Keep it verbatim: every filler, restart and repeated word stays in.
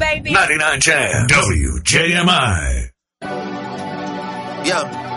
baby. ninety-nine Jam, W J M I. Yeah.